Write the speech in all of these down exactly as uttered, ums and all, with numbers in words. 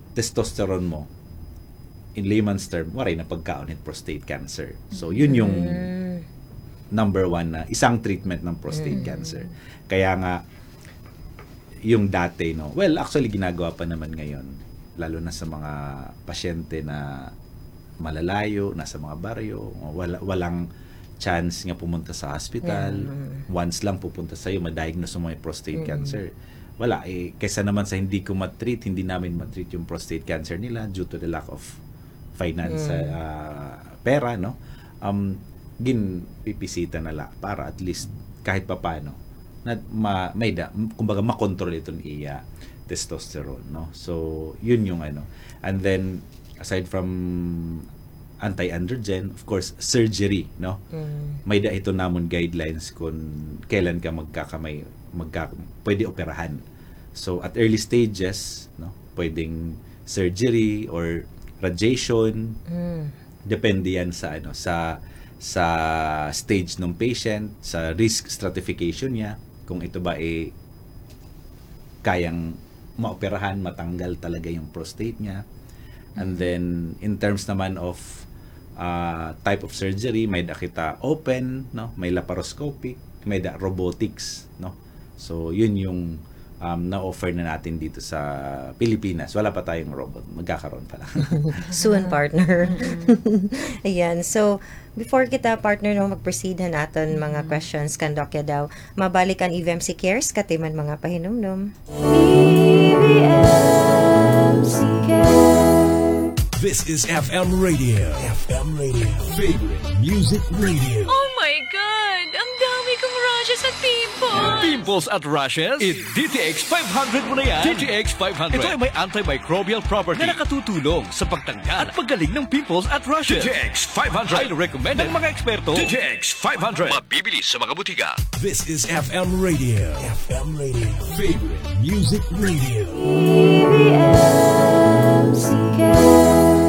testosterone mo, in layman's term, waray na pagkaon ng prostate cancer. So, yun yung number one na isang treatment ng prostate cancer. Kaya nga, yung dati, no, well, actually, ginagawa pa naman ngayon, lalo na sa mga pasyente na malalayo, nasa mga baryo, wala, walang chance nga pumunta sa hospital, yeah. Once lang pupunta sa'yo, ma-diagnose mo may prostate mm. cancer. Wala, eh, kaysa naman sa hindi ko matreat, hindi namin matreat yung prostate cancer nila due to the lack of finance, mm. uh, pera, no? Um, gin pipisita na la para at least kahit papano na ma, may da, kumbaga makontrol itong iya testosterone, no? So, yun yung ano. And then, aside from anti-androgen, of course, surgery, no? Mm. May da ito namon guidelines kung kailan ka magkakamay, magka, pwede operahan. So, at early stages, no? Pwedeng surgery or radiation. Mm. Depende yan sa, ano, sa, sa stage ng patient, sa risk stratification niya, kung ito ba eh, kayang maoperahan, matanggal talaga yung prostate niya. And then, in terms naman of uh, type of surgery, may da kita open, no? May laparoscopic, may da robotics, no? So, yun yung um, na-offer na natin dito sa Pilipinas. Wala pa tayong robot. Magkakaroon pa lang. Soon, partner. Ayan. So, before kita, partner, no, mag-proceed na natin mga questions kan Dokya daw. Mabalik ang E V M C Cares, katiman mga pahinumdum. E V M C Cares. This is F M Radio. F M Radio. Favorite Music Radio. Oh my God! Ang dami kong rashes at pimples! Pimples at rashes? It D T X five hundred mo na yan. D T X five hundred. Ito ay may antimicrobial property na nakatutulong sa pagtanggal at paggaling ng pimples at rashes. D T X five hundred. Highly recommend ng mga eksperto. D T X five hundred. Mabibili sa mga butika. This is F M Radio. F M Radio. Favorite Music Radio. E V M C Cares.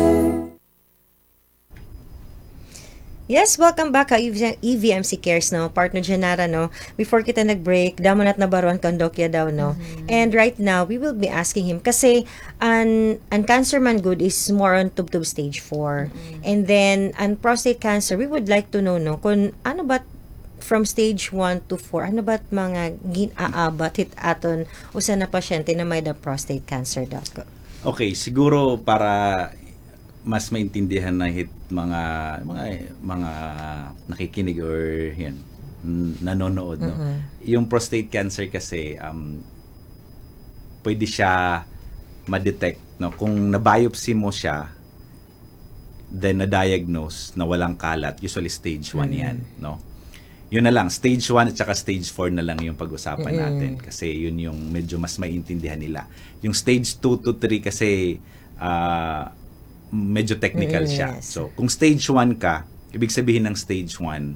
Yes, welcome back ka E V M C Cares, no? Partner Janara, no? Before kita nag-break, damo na't nabaruan kang Dokya daw, no? Mm-hmm. And right now, we will be asking him kasi an, an cancer man good is more on tub-tub stage four. Mm-hmm. And then, an prostate cancer, we would like to know, no? Kung ano ba from stage one to four, ano ba mga ginaabat hit aton usan na pasyente na may da prostate cancer, Doc? Okay, siguro para mas maintindihan na hit mga mga mga nakikinig or yan nanonood, no. Mm-hmm. Yung prostate cancer kasi um pwede siya ma-detect, no, kung na-biopsy mo siya, then na-diagnose na walang kalat, usually stage one mm-hmm. yan, no. Yun na lang, stage one at saka stage four na lang yung pag-usapan mm-hmm. natin kasi yun yung medyo mas maintindihan nila. Yung stage two to three kasi uh, medyo technical mm, siya. yes. So, kung stage one ka, ibig sabihin ng stage one,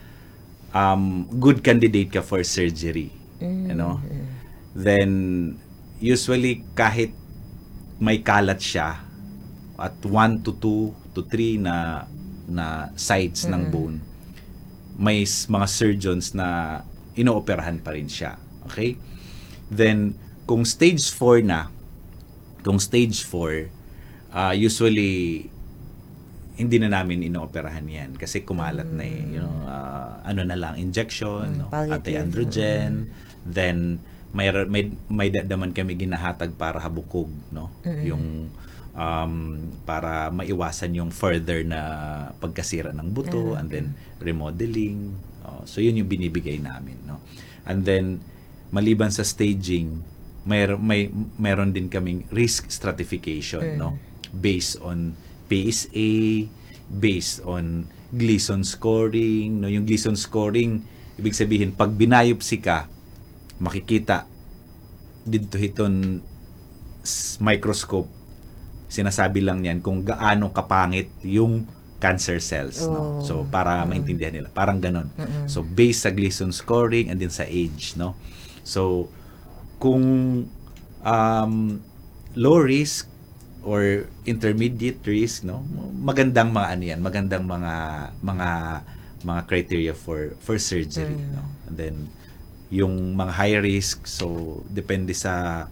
um, good candidate ka for surgery. Mm. You know? Then, usually, kahit may kalat siya, at one to two to three na na sides mm. ng bone, may mga surgeons na inooperahan pa rin siya. Okay? Then, kung stage four na, kung stage four, Uh, usually, hindi na namin inooperahan yan kasi kumalat mm. na eh. You know, uh, ano na lang, injection, mm, no? Anti-androgen, mm. then may, may, may dadaman kami ginahatag para habukog, no? Mm. Yung um, para maiwasan yung further na pagkasira ng buto mm. and then remodeling. Uh, so, yun yung binibigay namin, no? And then, maliban sa staging, may, may, mayroon din kaming risk stratification, mm. no? Based on P S A, based on Gleason scoring, no, yung Gleason scoring, ibig sabihin pag binayopsy ka, makikita dito hiton microscope, sinasabi lang niyan kung gaano kapangit yung cancer cells, oh. no. So para mm. maintindihan nila, parang ganon. Mm-mm. So based sa Gleason scoring and then sa age, no. So kung um, low risk or intermediate risk, no, magandang mga ano yan, magandang mga mga mga criteria for for surgery, mm. no. And then yung mga high risk, so depende sa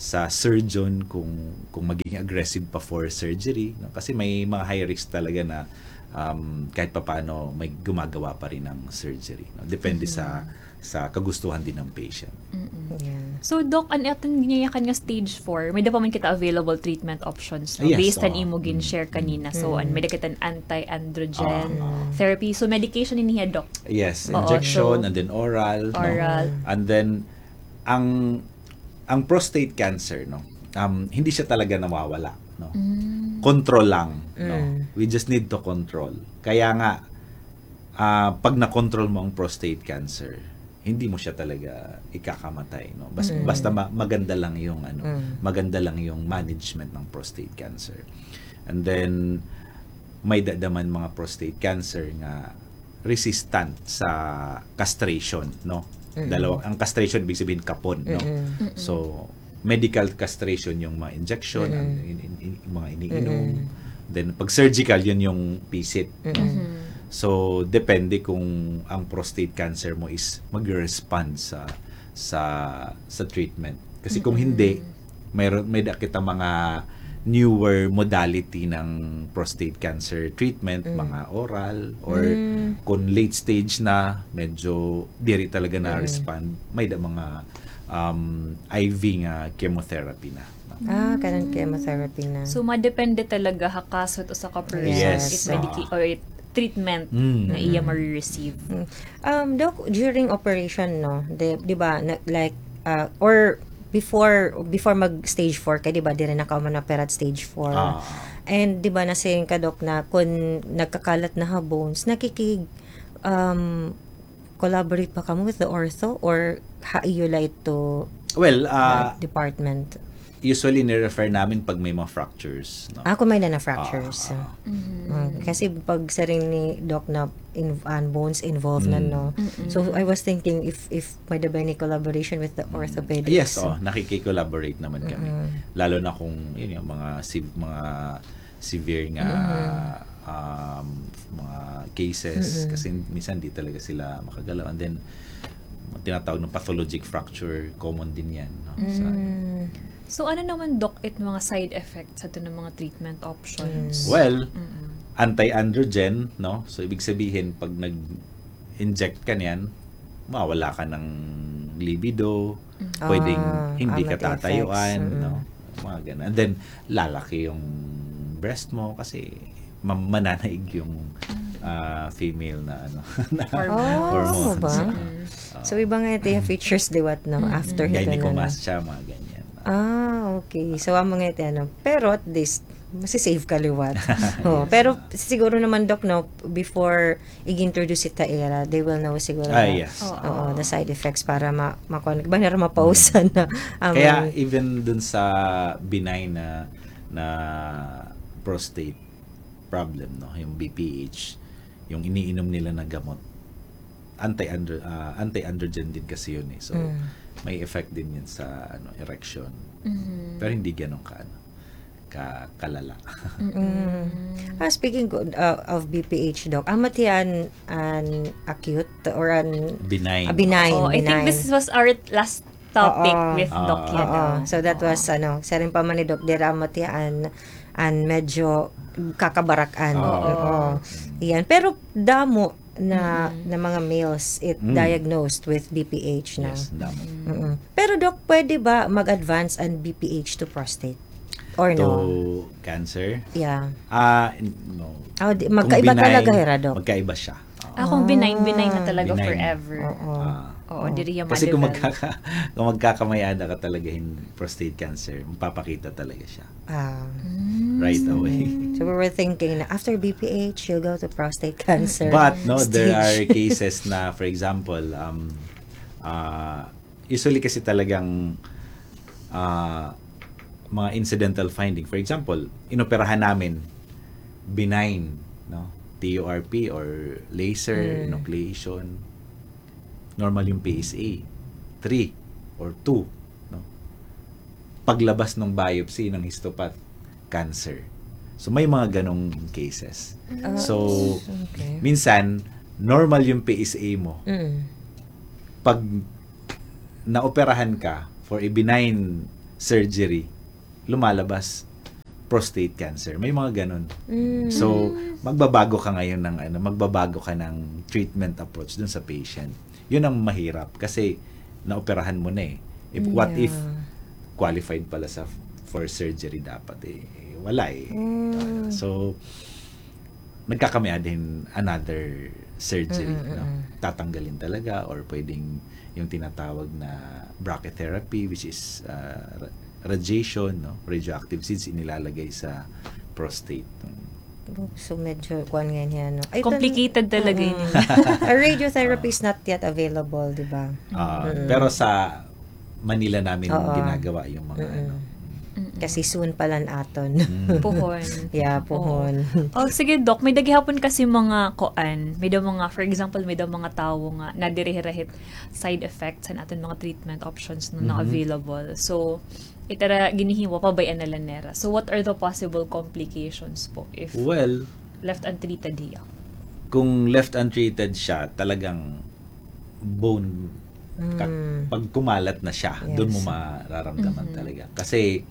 sa surgeon kung kung maging aggressive pa for surgery, no? Kasi may mga high risk talaga na um, kahit papaano may gumagawa pa rin ng surgery, no? Depende sa sa kagustuhan din ng patient. Yeah. So, Doc, ano ito niya ka nga stage four, may da pa man kita available treatment options, no? Yes, Based on oo. imo gin-share kanina. So, an may da kita anti-androgen Ah, therapy. So, medication ini niya, Doc. Yes, Oo, injection so, and then oral, no? Oral. And then ang ang prostate cancer, no. Um hindi siya talaga nawawala, no. Control lang, no. We just need to control. Kaya nga ah, pag na-control mo ang prostate cancer, hindi mo siya talaga ikakamatay, no. Bas, basta ma- maganda lang yung ano, maganda lang yung management ng prostate cancer. And then may dadaman mga prostate cancer nga resistant sa castration, no. Dalawa, ang castration ibig sabihin kapon, no. So medical castration yung mga injection, ang in, in, in, mga iniinom. Then pag surgical yun yung pisit. No? So depende kung ang prostate cancer mo is mag-respond sa sa sa treatment. Kasi kung hindi, mayroon may da kita mga newer modality ng prostate cancer treatment, mga oral, or kung late stage na, medyo diri talaga na respond, may da mga um, I V nga chemotherapy na. Ah, karon chemotherapy na. So, madepende talaga hakasot o sa ka person. Yes, It medica- or it treatment Mm. na iya ma-receive. Um, Doc, during operation, no, di, di ba, na, like, uh, or before before mag stage four, kaya di ba, di rin nakauman na perat stage four. Ah. And di ba, nasayang ka, Doc, na kung nagkakalat na ha bones, nakikig, um, collaborate pa kamo with the ortho or ha-iolite to Well, uh, the department? usually ni-refer namin pag may mga fractures. No? Ako may na na fractures. Ah, Mm, kasi pag sa rin ni Doc na in, uh, bones involved na, no? So, I was thinking if if may dabay ni collaboration with the orthopedics. Yes, oh, nakiki-collaborate naman kami. Lalo na kung yun yung mga si- mga severe nga um, mga cases kasi minsan di talaga sila makagalaw, and then tinatawag ng pathologic fracture, common din yan, no? Sa, So, ano naman, Doc, it mga side effects sa ito ng mga treatment options? well, anti-androgen, no? So ibig sabihin pag nag-inject ka niyan, mawala ka ng libido, pwedeng Ah, hindi ah, ka may effects. tatayuan, Mm-mm. no? Mga ganun. And then lalaki yung breast mo kasi ma- mananaig yung ah, female na ano na Oh, hormones. ba? Ah, So, iba nga ito yung features, diwat, no? After ito na. gynecomastia siya, mga ganyan. Ah, okay. So, ang mga ito, ano. Pero at least, masisave ka liwat. oh, pero siguro naman, Doc, no, before i-introduce ita era, they will know siguro Ah, na, yes. oo, the side effects para ma, ma, ba na mapausan na. um, Kaya even dun sa benign na na prostate problem, no, yung B P H, yung iniinom nila na gamot, anti-andro ah, anti-androgen din kasi yun eh. So may effect din yun sa ano erection. Pero hindi ganun ka ano ka kalala. mm. ah, speaking go- uh, of B P H, Doc, amat yan an acute or an Benign. ah, benign, Oh, I think benign. this was our last topic Oo. with Oo. Doc Oo. Yadaw. So that was ano, sa rin pa man ni Doc Dera Matian an medyo kakabarakan. Oo. Yan. Pero damo na na mga males it Mm. diagnosed with B P H na. Yes, damo. Mm-mm. Pero Doc, pwede ba mag-advance ang B P H to prostate? Or To no? cancer? Yeah. Ah, no. Oh, di, Kung magkaiba benign, talaga, Hera, Doc. Magkaiba siya. Oo. Ah, kung benign, benign na talaga Benign. forever. Oo. Ah. Oo, diri yung Kasi kung, ma-develop. magkaka, kung magkakamayada ka talaga in prostate cancer, mapapakita talaga siya Ah. right away. So we were thinking na after B P H, you'll go to prostate cancer. But no, there are stage. cases na, for example, um, uh, usually kasi talagang uh, mga incidental finding. For example, inoperahan namin benign, no, T U R P or laser enucleation. Normal yung P S A three or two, no. Paglabas ng biopsy ng histopath, cancer. So may mga ganong cases. So Okay. minsan normal yung P S A mo. Mm. Pag naoperahan ka for a benign surgery, lumalabas prostate cancer. May mga ganun. Mm. So, magbabago ka ngayon ng ano, magbabago ka ng treatment approach dun sa patient. Yun ang mahirap kasi naoperahan mo na eh. If, what Yeah. if qualified pala sa for surgery dapat eh, eh wala eh. Mm. So, nagkakamaya din another surgery. Mm, mm, No? mm. Tatanggalin talaga or pwedeng yung tinatawag na brachytherapy which is uh, ra- radiation, no? Radioactive seeds inilalagay sa prostate. So, medyo kuwan ngayon yan. No? Ay, Complicated tan- talaga Mm. yun. A radiotherapy is not yet available, di ba? Uh, Mm. Pero sa Manila namin Oo. ginagawa yung mga Mm-mm. ano. Kasi soon palan aton. Mm. Puhon. Yeah, puhon. Oh, sige, Doc. May dagihapon kasi mga koan. May daw mga, for example, may daw mga tao nga na dirihirahit side effects sa ating mga treatment options na, na Mhm. available. So, itara ginihiwa pa ba yan na lanera? So, what are the possible complications po if Well, left untreated hiya? kung left untreated siya, talagang bone ka- Mm. pag kumalat na siya, Yes. doon mo mararamdaman Mhm. talaga. Kasi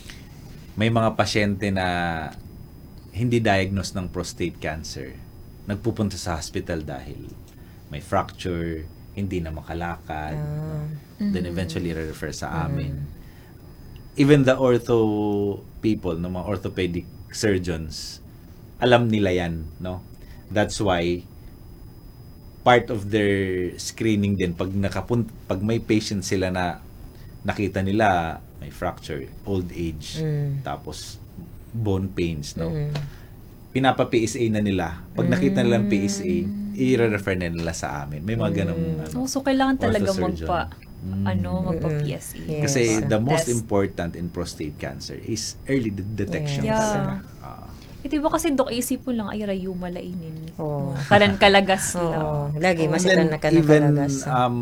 may mga pasyente na hindi diagnose ng prostate cancer, nagpupunta sa hospital dahil may fracture, hindi na makalakad, Ah. no? Then eventually refer sa amin. Even the ortho people, no, mga orthopedic surgeons, alam nila yan, no? That's why part of their screening din pag nakapun pag may patient sila na nakita nila may fracture, old age, Mm. tapos bone pains, no? Mm. Pinapa-P S A na nila. Pag nakita nila ang P S A, i-refer na nila sa amin. May mga ganong ano. Oh, so, kailangan talaga orthosurgeon. magpa, Mm. ano, magpa-P S E. Yes. Kasi the most Test. important in prostate cancer is early de- detection Yes. Yeah. talaga. Ah. Eh, di ba kasi, Dok, isipon lang, ay, rayo malainin. Oo. Kalan kalagas Oo. lang. Lagi, And masitan then, na ka even nakalagas. um,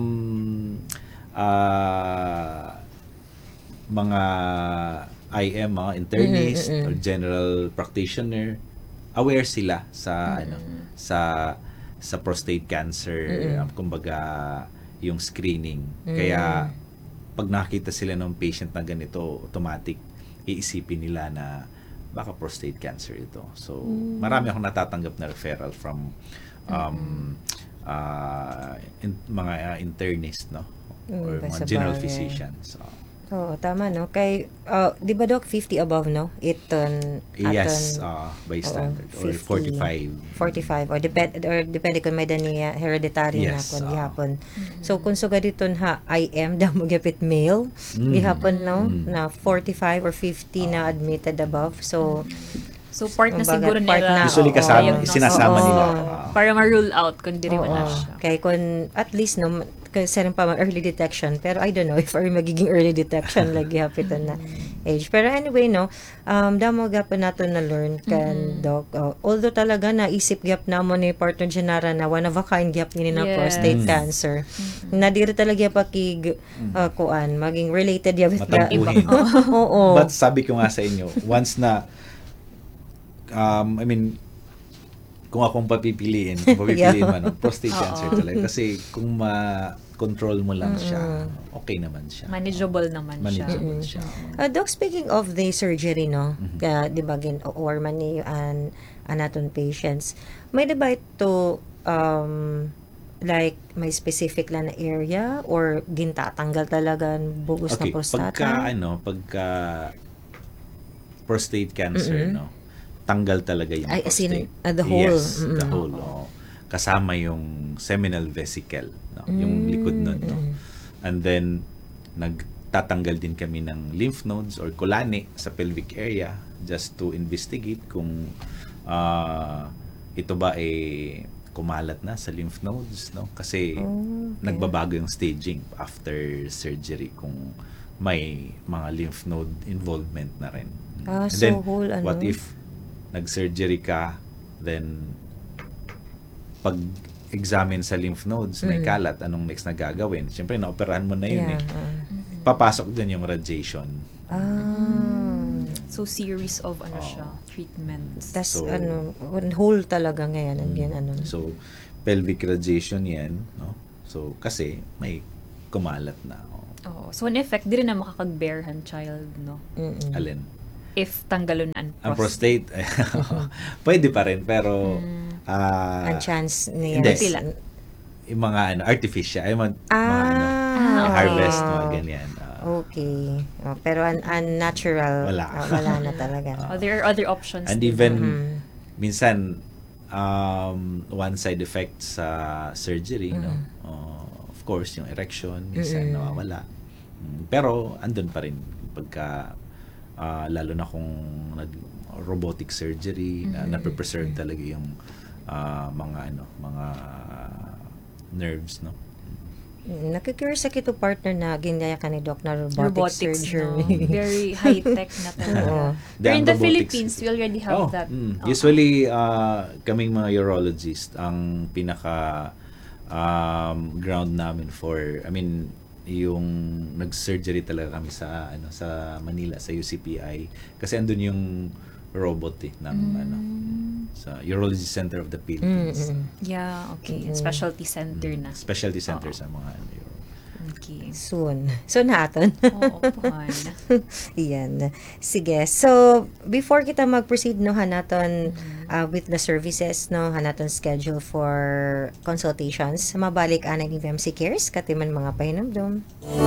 ah, mga I M, mga internist Mm, mm, mm. or general practitioner, aware sila sa ano sa sa prostate cancer, Mm-mm. um, kumbaga yung screening. Kaya pag nakita sila ng patient na ganito, automatic iisipin nila na baka prostate cancer ito. So, marami akong natatanggap na referral from um, uh, in- mga uh, internist, no? Or Mm, mga sa general bagay. physicians. So, Oo, tama, no? Kay, uh, di ba, Doc, fifty above, no? Iton, yes, aton, uh, by oo, standard. Or fifty. forty-five. forty-five or depend or depende kung may daniya hereditary na Yes, kun ah. gihapon. So kung suga dito ha I M damo gapit male Mm. gihapon no Mm. na forty-five or fifty na admitted above. So So, part na Kumbaga, siguro part nila. na, Usually oo. kasama, diagnosis. sinasama Oo. nila. Oo. Ah. Para ma-rule out kung di rin oo, na siya. kay kun at least no kasi rin pa man early detection pero I don't know if or magiging early detection lagi hapitan na age. Pero anyway no, um damo gapon nato na learn kan Doc. Uh, although talaga naisip gap namo ni partner Genara na one of a kind gap ni na Yes. prostate Mm. cancer. Na diri talaga pa kig uh, kuan maging related ya with Matampuhin. Oo. But sabi ko nga sa inyo, once na um, I mean, kung akong papipiliin, kung papipiliin Yeah. man, no, prostate Oo. cancer talaga. Kasi kung ma-control mo lang siya, okay naman siya. Manageable naman siya. Manageable siya. Uh, Doc, speaking of the surgery, no, Mhm. kaya, di ba, gin, or man ni an anaton patients, may di ba ito, um, like, may specific lang na area or gintatanggal talaga ang bugus na Okay, prostata? pagka, ano, pagka prostate cancer, Mm-mm. no, tanggal talaga yung Ay, as in, prostate. uh, the whole. Yes, the Mm-mm. whole. oo. Kasama yung seminal vesicle, no, yung Mm, likod nun, no. mm. And then, nagtatanggal din kami ng lymph nodes or kulani sa pelvic area just to investigate kung ah, ito ba eh kumalat na sa lymph nodes, no? Kasi Oh, okay. nagbabago yung staging after surgery kung may mga lymph node involvement na rin. Ah, And so then, whole, ano? what if nag-surgery ka, then pag-examine sa lymph nodes, may Mm. kalat, anong next na gagawin? Siyempre, naoperahan mo na yun Yeah, eh. uh, Papasok din yung radiation. ah. So, series of ano Oo. siya, treatments. Tas, So- ano, whole talaga ngayon, ang gin, ano. So, pelvic radiation yan, no? So, kasi may kumalat na. oh. Oo. So, in effect, di rin na makakag-bear han child, no? Mm-mm. Alin? If tanggalon ang Ang prostate. prostate, pwede pa rin, pero ah, Ang chance niya. hindi. Sila. yung mga ano, artificial, ay mga, mga ano, Ah, okay. harvest, mga ganyan. ah. Okay. Oh, pero an unnatural, Wala. ah, wala na talaga. Oh, there are other options. And din. even, Mhm. minsan, um, one side effect sa surgery, no? Mm-hmm. Uh, of course, yung erection, minsan Mm-mm. nawawala. Mm, Pero, andun pa rin. Pagka, ah, lalo na kung nag robotic surgery, na nape-preserve talaga yung ah, mga, ano, mga nerves, no? Mm, Nakikurious sa kito partner na ginaya ka ni Doc na robotic Robotics, no? surgery. Very high-tech na talaga. Oo. Pero in Ang the robotics- Philippines, we already have Oh, that. mm. Oo. Usually, uh, kaming mga urologist, ang pinaka um, ground namin for, I mean, yung nag-surgery talaga kami sa ano sa Manila, sa U C P I. Kasi andun yung robot eh, ng ano, sa Urology Center of the Philippines. Mm-mm. Yeah, okay. Specialty center na. Specialty center Oo. sa mga ano, uro. Okay. Soon. Soon naton. Oo, puhan. Yan. Sige. So, before kita mag-proceed no hanaton uh, with the services no hanaton schedule for consultations, mabalik anay ni V M C Cares katiman mga pahinumdum.